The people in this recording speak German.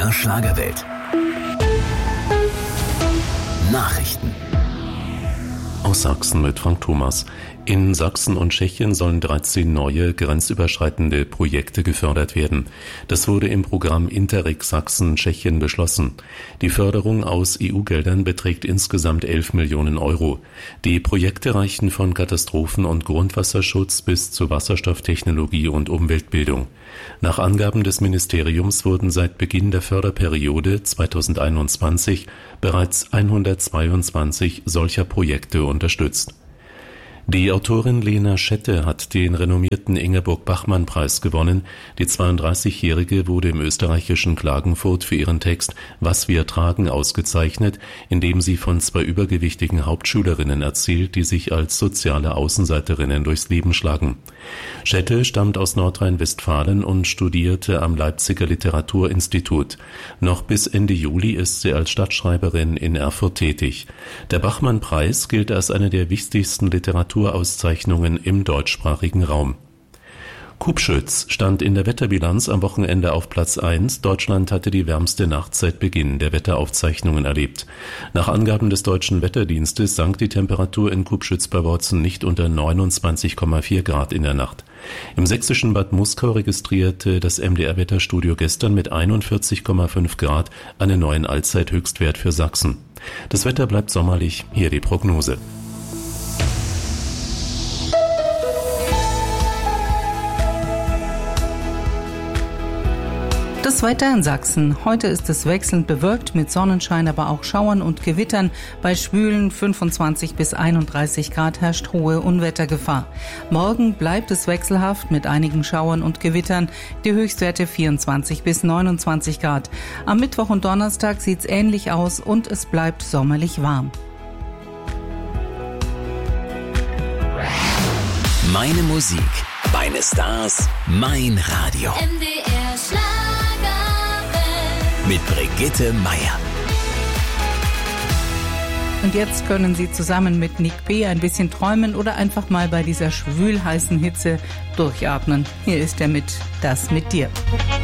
MDR Schlagerwelt. Nachrichten. Aus Sachsen mit Frank Thomas. In Sachsen und Tschechien sollen 13 neue, grenzüberschreitende Projekte gefördert werden. Das wurde im Programm Interreg Sachsen-Tschechien beschlossen. Die Förderung aus EU-Geldern beträgt insgesamt 11 Millionen Euro. Die Projekte reichen von Katastrophen- und Grundwasserschutz bis zu Wasserstofftechnologie und Umweltbildung. Nach Angaben des Ministeriums wurden seit Beginn der Förderperiode 2021 bereits 122 solcher Projekte unterstützt. Die Autorin Lena Schette hat den renommierten Ingeborg-Bachmann-Preis gewonnen. Die 32-Jährige wurde im österreichischen Klagenfurt für ihren Text »Was wir tragen« ausgezeichnet, indem sie von 2 übergewichtigen Hauptschülerinnen erzählt, die sich als soziale Außenseiterinnen durchs Leben schlagen. Schette stammt aus Nordrhein-Westfalen und studierte am Leipziger Literaturinstitut. Noch bis Ende Juli ist sie als Stadtschreiberin in Erfurt tätig. Der Bachmann-Preis gilt als eine der wichtigsten Literatursauszeichnungen im deutschsprachigen Raum. Kubschütz stand in der Wetterbilanz am Wochenende auf Platz 1. Deutschland hatte die wärmste Nacht seit Beginn der Wetteraufzeichnungen erlebt. Nach Angaben des Deutschen Wetterdienstes sank die Temperatur in Kubschütz bei Worzen nicht unter 29,4 Grad in der Nacht. Im sächsischen Bad Muskau registrierte das MDR-Wetterstudio gestern mit 41,5 Grad einen neuen Allzeithöchstwert für Sachsen. Das Wetter bleibt sommerlich, hier die Prognose. Das Wetter in Sachsen. Heute ist es wechselnd bewölkt mit Sonnenschein, aber auch Schauern und Gewittern. Bei schwülen 25 bis 31 Grad herrscht hohe Unwettergefahr. Morgen bleibt es wechselhaft mit einigen Schauern und Gewittern. Die Höchstwerte 24 bis 29 Grad. Am Mittwoch und Donnerstag sieht's ähnlich aus und es bleibt sommerlich warm. Meine Musik, meine Stars, mein Radio. MDR Schlagerwelt. Mit Brigitte Meier. Und jetzt können Sie zusammen mit Nick P. ein bisschen träumen oder einfach mal bei dieser schwül heißen Hitze durchatmen. Hier ist er mit Das mit dir.